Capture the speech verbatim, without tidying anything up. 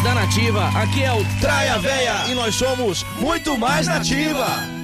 da Nativa, aqui é o Traia Véia e nós somos muito mais Nativa.